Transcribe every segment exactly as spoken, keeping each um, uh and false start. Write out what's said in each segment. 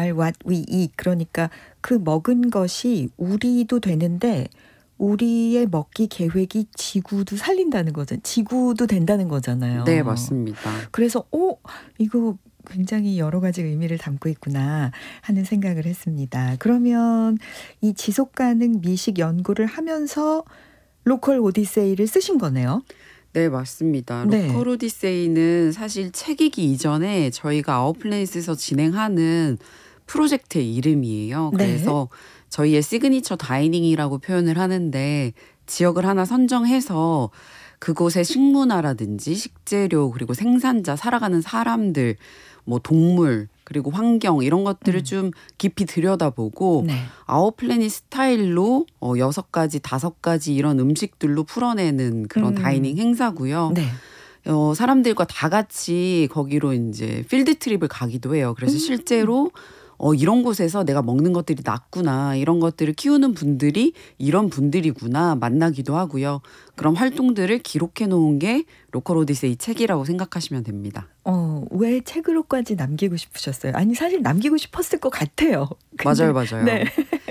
are what we eat. 그러니까 그 먹은 것이 우리도 되는데 우리의 먹기 계획이 지구도 살린다는 거죠. 지구도 된다는 거잖아요. 네, 맞습니다. 그래서 오 이거 굉장히 여러 가지 의미를 담고 있구나 하는 생각을 했습니다. 그러면 이 지속가능 미식 연구를 하면서 로컬 오디세이를 쓰신 거네요. 네, 맞습니다. 네. 로컬 오디세이는 사실 책이기 이전에 저희가 아웃플래닛에서 진행하는 프로젝트의 이름이에요. 그래서 네. 저희의 시그니처 다이닝이라고 표현을 하는데 지역을 하나 선정해서 그곳의 식문화라든지 식재료 그리고 생산자, 살아가는 사람들, 뭐 동물 그리고 환경 이런 것들을 음. 좀 깊이 들여다보고 네. 아웃플래닛 스타일로 어, 여섯 가지, 다섯 가지 이런 음식들로 풀어내는 그런 음. 다이닝 행사고요. 네. 어, 사람들과 다 같이 거기로 이제 필드 트립을 가기도 해요. 그래서 음. 실제로 어, 이런 곳에서 내가 먹는 것들이 낫구나. 이런 것들을 키우는 분들이 이런 분들이구나 만나기도 하고요. 그런 활동들을 기록해 놓은 게 로컬 오디세이 책이라고 생각하시면 됩니다. 어, 왜 책으로까지 남기고 싶으셨어요? 아니 사실 남기고 싶었을 것 같아요. 근데, 맞아요. 맞아요. 네.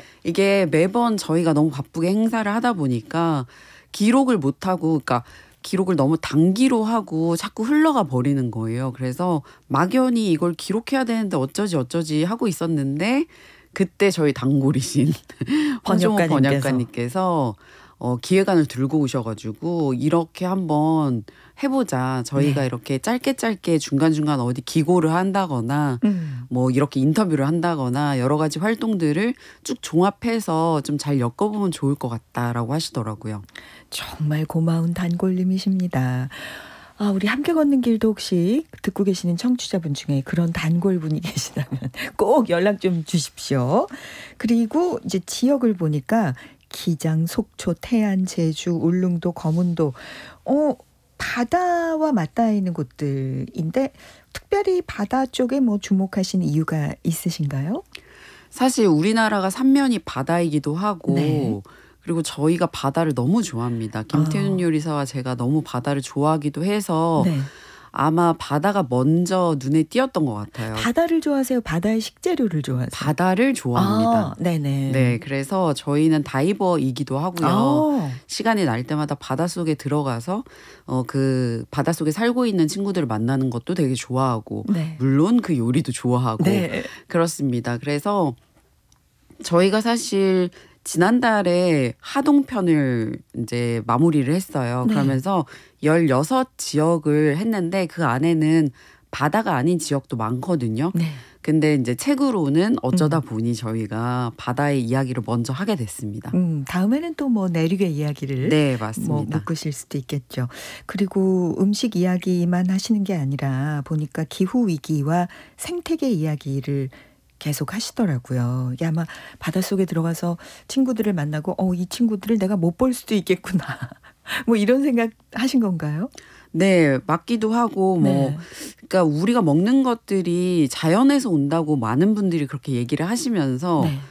이게 매번 저희가 너무 바쁘게 행사를 하다 보니까 기록을 못하고 그러니까 기록을 너무 단기로 하고 자꾸 흘러가 버리는 거예요. 그래서 막연히 이걸 기록해야 되는데 어쩌지 어쩌지 하고 있었는데 그때 저희 단골이신 황정호 번역가님께서 어, 기획안을 들고 오셔가지고 이렇게 한번 해보자. 저희가 네. 이렇게 짧게 짧게 중간중간 어디 기고를 한다거나 음. 뭐 이렇게 인터뷰를 한다거나 여러 가지 활동들을 쭉 종합해서 좀 잘 엮어보면 좋을 것 같다라고 하시더라고요. 정말 고마운 단골님이십니다. 아, 우리 함께 걷는 길도 혹시 듣고 계시는 청취자분 중에 그런 단골분이 계시다면 꼭 연락 좀 주십시오. 그리고 이제 지역을 보니까 기장, 속초, 태안, 제주, 울릉도, 거문도 어 바다와 맞닿아 있는 곳들인데 특별히 바다 쪽에 뭐 주목하신 이유가 있으신가요? 사실 우리나라가 삼면이 바다이기도 하고 네. 그리고 저희가 바다를 너무 좋아합니다. 김태훈 아. 요리사와 제가 너무 바다를 좋아하기도 해서 네. 아마 바다가 먼저 눈에 띄었던 것 같아요. 바다를 좋아하세요? 바다의 식재료를 좋아하세요? 바다를 좋아합니다. 아, 네네. 네, 그래서 저희는 다이버이기도 하고요. 아. 시간이 날 때마다 바닷속에 들어가서 어, 그 바닷속에 살고 있는 친구들을 만나는 것도 되게 좋아하고 네. 물론 그 요리도 좋아하고 네. 그렇습니다. 그래서 저희가 사실 지난달에 하동편을 이제 마무리를 했어요. 네. 그러면서 열여섯 지역을 했는데 그 안에는 바다가 아닌 지역도 많거든요. 네. 근데 이제 책으로는 어쩌다 음. 보니 저희가 바다의 이야기를 먼저 하게 됐습니다. 음, 다음에는 또 뭐 내륙의 이야기를 네, 맞습니다. 뭐 묶으실 수도 있겠죠. 그리고 음식 이야기만 하시는 게 아니라 보니까 기후 위기와 생태계 이야기를 계속 하시더라고요. 이게 아마 바닷속에 들어가서 친구들을 만나고 어, 이 친구들을 내가 못 볼 수도 있겠구나. 뭐 이런 생각 하신 건가요? 네, 맞기도 하고 뭐 네. 그러니까 우리가 먹는 것들이 자연에서 온다고 많은 분들이 그렇게 얘기를 하시면서 네.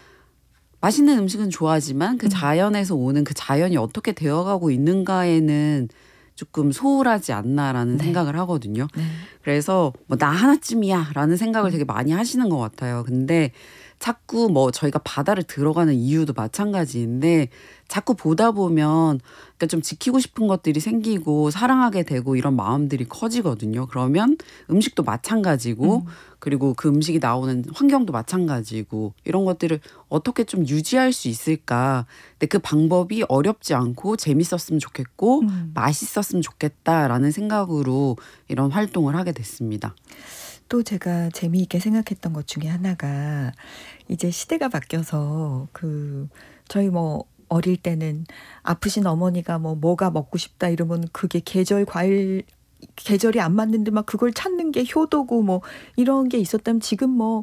맛있는 음식은 좋아하지만 그 자연에서 오는 그 자연이 어떻게 되어가고 있는가에는 조금 소홀하지 않나라는 네. 생각을 하거든요. 네. 그래서 뭐 나 하나쯤이야 라는 생각을 되게 많이 하시는 것 같아요. 근데 자꾸 뭐 저희가 바다를 들어가는 이유도 마찬가지인데 자꾸 보다 보면 그러니까 좀 지키고 싶은 것들이 생기고 사랑하게 되고 이런 마음들이 커지거든요. 그러면 음식도 마찬가지고 음. 그리고 그 음식이 나오는 환경도 마찬가지고 이런 것들을 어떻게 좀 유지할 수 있을까. 근데 그 방법이 어렵지 않고 재밌었으면 좋겠고 음. 맛있었으면 좋겠다라는 생각으로 이런 활동을 하게 됐습니다. 또 제가 재미있게 생각했던 것 중에 하나가 이제 시대가 바뀌어서 그 저희 뭐 어릴 때는 아프신 어머니가 뭐 뭐가 먹고 싶다 이러면 그게 계절 과일 계절이 안 맞는데 막 그걸 찾는 게 효도고 뭐 이런 게 있었다면 지금 뭐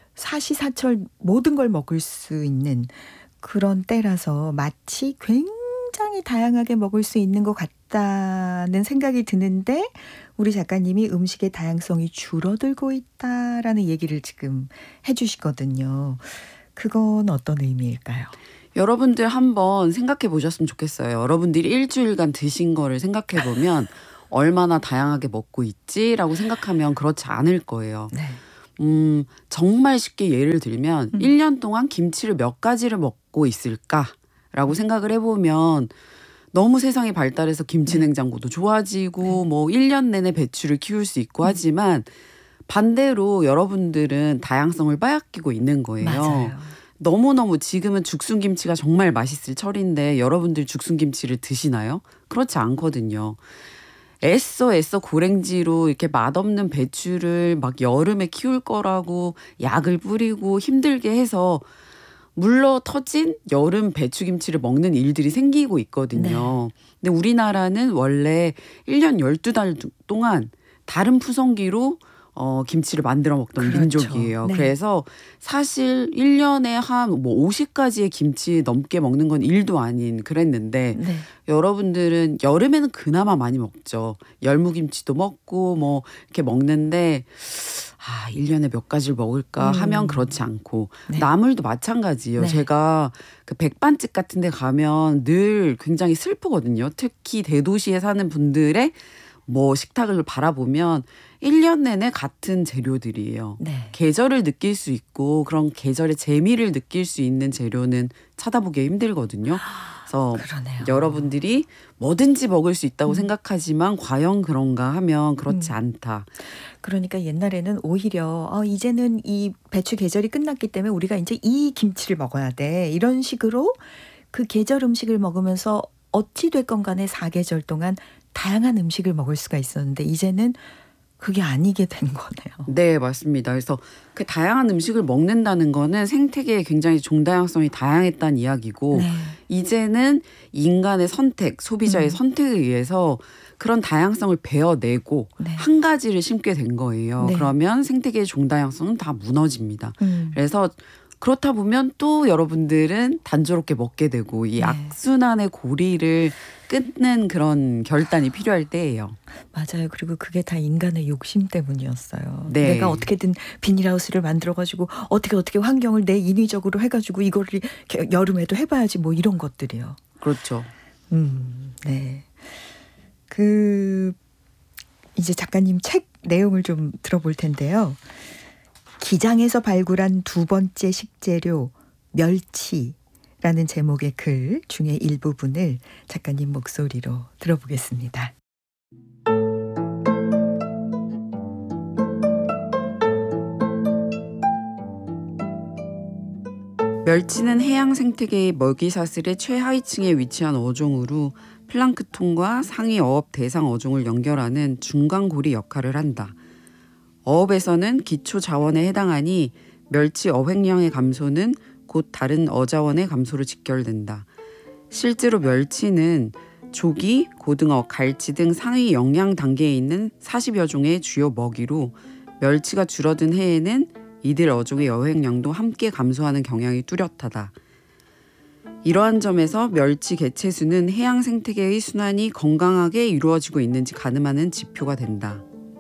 사시사철 모든 걸 먹을 수 있는 그런 때라서 마치 굉장히 다양하게 먹을 수 있는 것 같다는 생각이 드는데 우리 작가님이 음식의 다양성이 줄어들고 있다라는 얘기를 지금 해주시거든요. 그건 어떤 의미일까요? 여러분들 한번 생각해 보셨으면 좋겠어요. 여러분들이 일주일간 드신 거를 생각해 보면 얼마나 다양하게 먹고 있지라고 생각하면 그렇지 않을 거예요. 네. 음, 정말 쉽게 예를 들면 음. 일 년 동안 김치를 몇 가지를 먹고 있을까라고 생각을 해보면 너무 세상이 발달해서 김치 네. 냉장고도 좋아지고 네. 뭐 일 년 내내 배추를 키울 수 있고 음. 하지만 반대로 여러분들은 다양성을 빼앗기고 있는 거예요. 맞아요. 너무너무 지금은 죽순김치가 정말 맛있을 철인데 여러분들 죽순김치를 드시나요? 그렇지 않거든요. 애써 애써 고랭지로 이렇게 맛없는 배추를 막 여름에 키울 거라고 약을 뿌리고 힘들게 해서 물러 터진 여름 배추김치를 먹는 일들이 생기고 네. 있거든요. 근데 우리나라는 원래 일 년 열두 달 동안 다른 푸성기로 어, 김치를 만들어 먹던 그렇죠. 민족이에요. 네. 그래서 사실 일 년에 한 뭐 오십 가지의 김치 넘게 먹는 건 일도 아닌 그랬는데 네. 여러분들은 여름에는 그나마 많이 먹죠. 열무김치도 먹고 뭐 이렇게 먹는데 아, 일 년에 몇 가지를 먹을까 하면 음. 그렇지 않고 네. 나물도 마찬가지예요. 네. 제가 그 백반집 같은 데 가면 늘 굉장히 슬프거든요. 특히 대도시에 사는 분들의 뭐 식탁을 바라보면 일 년 내내 같은 재료들이에요. 네. 계절을 느낄 수 있고 그런 계절의 재미를 느낄 수 있는 재료는 찾아보기 힘들거든요. 그래서 그러네요. 여러분들이 뭐든지 먹을 수 있다고 음. 생각하지만 과연 그런가 하면 그렇지 음. 않다. 그러니까 옛날에는 오히려 어, 이제는 이 배추 계절이 끝났기 때문에 우리가 이제 이 김치를 먹어야 돼. 이런 식으로 그 계절 음식을 먹으면서 어찌 됐건 간에 사계절 동안 다양한 음식을 먹을 수가 있었는데 이제는 그게 아니게 된 거네요. 네, 맞습니다. 그래서 그 다양한 음식을 먹는다는 거는 생태계에 굉장히 종다양성이 다양했다는 이야기고 네. 이제는 인간의 선택, 소비자의 음. 선택에 의해서 그런 다양성을 베어내고 네. 한 가지를 심게 된 거예요. 네. 그러면 생태계의 종다양성은 다 무너집니다. 음. 그래서 그렇다 보면 또 여러분들은 단조롭게 먹게 되고 이 네. 악순환의 고리를 끊는 그런 결단이 필요할 때예요. 맞아요. 그리고 그게 다 인간의 욕심 때문이었어요. 네. 내가 어떻게든 비닐하우스를 만들어가지고 어떻게 어떻게 환경을 내 인위적으로 해가지고 이거를 이렇게 여름에도 해봐야지 뭐 이런 것들이요. 그렇죠. 음, 네. 그 이제 작가님 책 내용을 좀 들어볼 텐데요. 기장에서 발굴한 두 번째 식재료 멸치라는 제목의 글 중에 일부분을 작가님 목소리로 들어보겠습니다. 멸치는 해양 생태계의 먹이사슬의 최하위층에 위치한 어종으로 플랑크톤과 상위 어업 대상 어종을 연결하는 중간고리 역할을 한다. 어업에서는 기초 자원에 해당하니 멸치 어획량의 감소는 곧 다른 어자원의 감소로 직결된다. 실제로 멸치는 조기, 고등어, 갈치 등 상위 영양 단계에 있는 사십여 종의 주요 먹이로 멸치가 줄어든 해에는 이들 어종의 어획량도 함께 감소하는 경향이 뚜렷하다. 이러한 점에서 멸치 개체수는 해양 생태계의 순환이 건강하게 이루어지고 있는지 가늠하는 지표가 된다.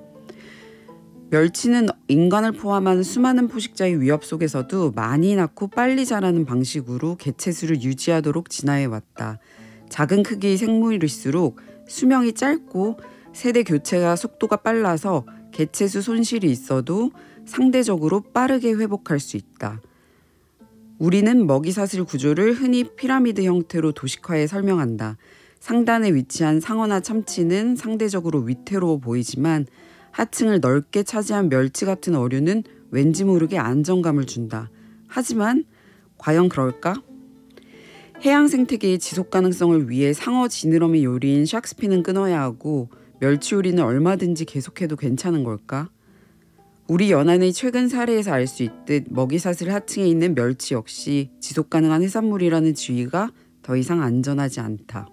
멸치는 인간을 포함한 수많은 포식자의 위협 속에서도 많이 낳고 빨리 자라는 방식으로 개체수를 유지하도록 진화해 왔다. 작은 크기의 생물일수록 수명이 짧고 세대 교체가 속도가 빨라서 개체수 손실이 있어도 상대적으로 빠르게 회복할 수 있다. 우리는 먹이사슬 구조를 흔히 피라미드 형태로 도식화해 설명한다. 상단에 위치한 상어나 참치는 상대적으로 위태로워 보이지만 하층을 넓게 차지한 멸치 같은 어류는 왠지 모르게 안정감을 준다. 하지만 과연 그럴까? 해양 생태계의 지속 가능성을 위해 상어 지느러미 요리인 샥스핀은 끊어야 하고 멸치 요리는 얼마든지 계속해도 괜찮은 걸까? 우리 연안의 최근 사례에서 알 수 있듯 먹이사슬 하층에 있는 멸치 역시 지속 가능한 해산물이라는 지위가 더 이상 안전하지 않다.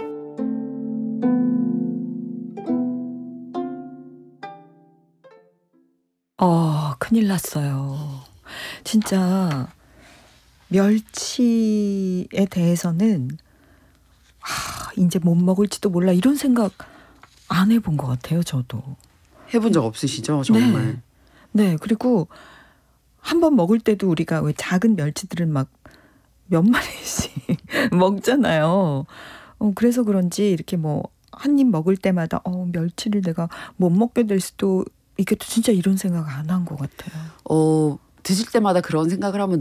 어, 큰일 났어요. 진짜 멸치에 대해서는 아, 이제 못 먹을지도 몰라 이런 생각 안 해본 것 같아요. 저도. 해본 적 없으시죠? 정말. 네. 네. 그리고 한 번 먹을 때도 우리가 왜 작은 멸치들은 막 몇 마리씩 먹잖아요. 어, 그래서 그런지 이렇게 뭐 한 입 먹을 때마다 어, 멸치를 내가 못 먹게 될 수도 이게 또 진짜 이런 생각 안 한 것 같아요. 어 드실 때마다 그런 생각을 하면